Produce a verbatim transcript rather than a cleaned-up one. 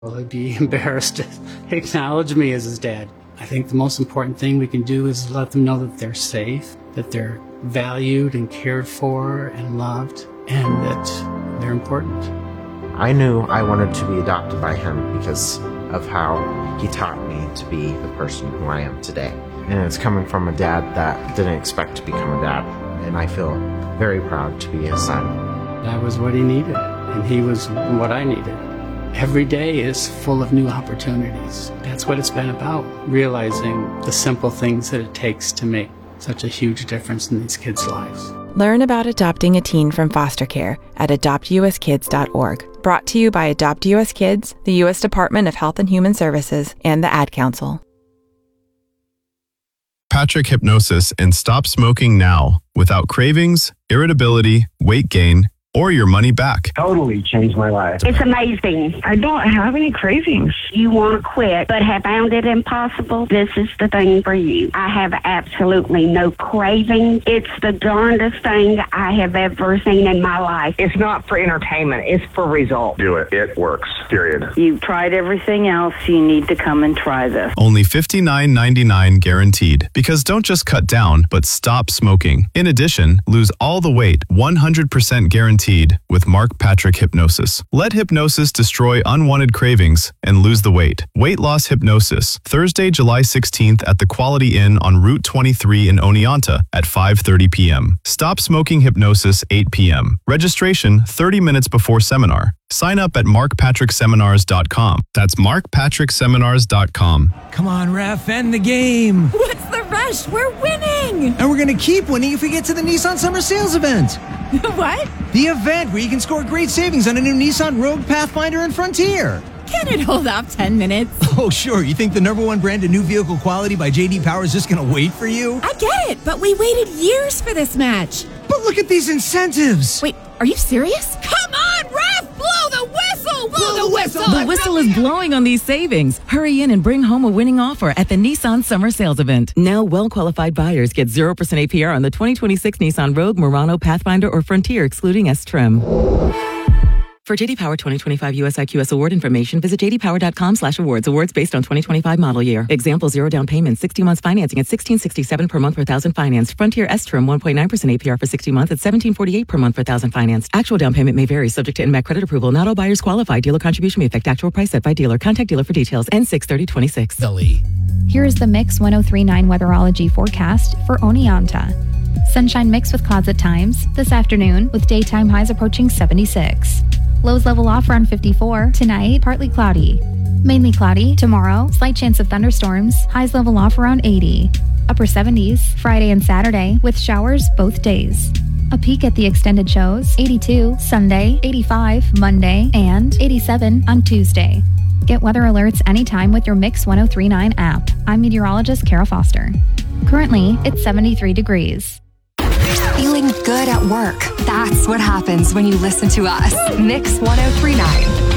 Well, he'd be embarrassed to acknowledge me as his dad. I think the most important thing we can do is let them know that they're safe, that they're valued and cared for and loved, and that they're important. I knew I wanted to be adopted by him because of how he taught me to be the person who I am today. And it's coming from a dad that didn't expect to become a dad, and I feel very proud to be his son. I was what he needed, and he was what I needed. Every day is full of new opportunities. That's what it's been about, realizing the simple things that it takes to make such a huge difference in these kids' lives. Learn about adopting a teen from foster care at adopt u s kids dot org. Brought to you by Adopt U S Kids, the U S Department of Health and Human Services, and the Ad Council. Patrick Hypnosis and stop smoking now without cravings, irritability, weight gain, or your money back. Totally changed my life. It's amazing. I don't have any cravings. You want to quit, but have found it impossible? This is the thing for you. I have absolutely no craving. It's the darndest thing I have ever seen in my life. It's not for entertainment. It's for results. Do it. It works. Period. You've tried everything else. You need to come and try this. Only fifty-nine ninety-nine guaranteed. Because don't just cut down, but stop smoking. In addition, lose all the weight, one hundred percent guaranteed with Mark Patrick Hypnosis. Let hypnosis destroy unwanted cravings and lose the weight. Weight Loss Hypnosis, Thursday, July sixteenth at the Quality Inn on Route twenty-three in Oneonta at five thirty p.m. Stop Smoking Hypnosis, eight p.m. Registration thirty minutes before seminar. Sign up at mark patrick seminars dot com. That's mark patrick seminars dot com. Come on, ref, end the game. What's the rush? We're winning. And we're going to keep winning if we get to the Nissan Summer Sales event. What? The event where you can score great savings on a new Nissan Rogue, Pathfinder, and Frontier. Can it hold up ten minutes? Oh, sure. You think the number one brand of new vehicle quality by J D Power is just going to wait for you? I get it, but we waited years for this match. But look at these incentives. Wait, are you serious? Come on, ref! Blow the whistle! Blow, Blow the, the whistle! whistle! The whistle is blowing on these savings. Hurry in and bring home a winning offer at the Nissan Summer Sales event. Now, well-qualified buyers get zero percent A P R on the twenty twenty-six Nissan Rogue, Murano, Pathfinder, or Frontier, excluding S-Trim. For J D Power twenty twenty-five U S I Q S award information, visit j d power dot com slash awards. Awards based on twenty twenty-five model year. Example, zero down payment, sixty months financing at sixteen sixty-seven per month per thousand financed. Frontier S-Trim, one point nine percent A P R for sixty months at seventeen forty-eight per month per thousand financed. Actual down payment may vary, subject to N M A C credit approval. Not all buyers qualify. Dealer contribution may affect actual price set by dealer. Contact dealer for details. N six thirty twenty-six. The Lee. Here is the Mix one oh three point nine weatherology forecast for Oneonta. Sunshine mixed with clouds at times this afternoon, with daytime highs approaching seventy-six. Lows level off around fifty-four. Tonight, partly cloudy. Mainly cloudy. Tomorrow, slight chance of thunderstorms. Highs level off around eighty. Upper seventies. Friday and Saturday, with showers both days. A peek at the extended shows. eighty-two Sunday, eighty-five Monday, and eighty-seven on Tuesday. Get weather alerts anytime with your Mix one oh three point nine app. I'm meteorologist Kara Foster. Currently, it's seventy-three degrees. Feeling good at work. That's what happens when you listen to us. Mix one oh three point nine.